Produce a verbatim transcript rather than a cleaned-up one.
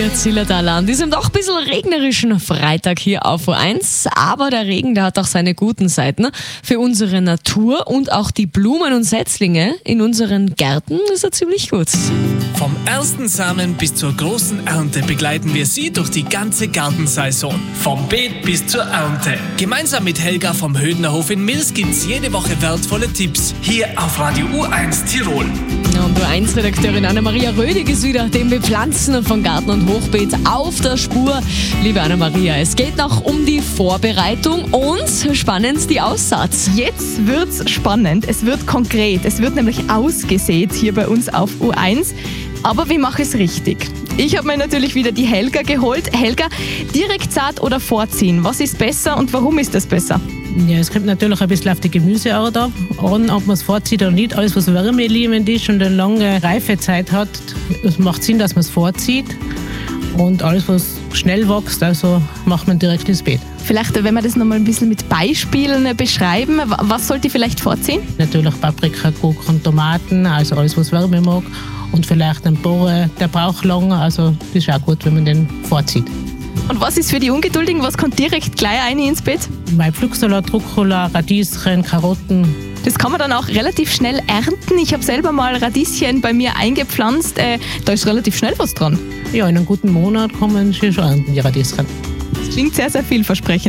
der Zillertaler an diesem doch ein bisschen regnerischen Freitag hier auf U eins. Aber der Regen, der hat auch seine guten Seiten. Für unsere Natur und auch die Blumen und Setzlinge in unseren Gärten ist er ziemlich gut. Vom ersten Samen bis zur großen Ernte begleiten wir Sie durch die ganze Gartensaison. Vom Beet bis zur Ernte. Gemeinsam mit Helga vom Hödnerhof in Mils gibt's jede Woche wertvolle Tipps. Hier auf Radio U eins Tirol. Und U eins Redakteurin Anna-Maria Rödig ist wieder dem Bepflanzen von Garten und Hochbeet auf der Spur. Liebe Anna-Maria, es geht noch um die Vorbereitung und spannend die Aussaat. Jetzt wird's spannend, es wird konkret, es wird nämlich ausgesät hier bei uns auf U eins. Aber wie mache ich es richtig? Ich habe mir natürlich wieder die Helga geholt. Helga, Direktsaat oder Vorziehen? Was ist besser und warum ist das besser? Ja, es kommt natürlich ein bisschen auf die Gemüseart ab, an, ob man es vorzieht oder nicht. Alles, was wärmeliebend ist und eine lange Reifezeit hat, es macht Sinn, dass man es vorzieht. Und alles, was schnell wächst, also macht man direkt ins Beet. Vielleicht, wenn wir das nochmal ein bisschen mit Beispielen beschreiben, was sollte ich vielleicht vorziehen? Natürlich Paprika, Gurken, Tomaten, also alles, was Wärme mag. Und vielleicht ein Bohrer, der braucht lange, also das ist auch gut, wenn man den vorzieht. Und was ist für die Ungeduldigen? Was kommt direkt gleich rein ins Beet? Mein Pflücksalat, Rucola, Radieschen, Karotten. Das kann man dann auch relativ schnell ernten. Ich habe selber mal Radieschen bei mir eingepflanzt. Äh, da ist relativ schnell was dran. Ja, in einem guten Monat kann man schon ernten, die Radieschen. Das klingt sehr, sehr vielversprechend.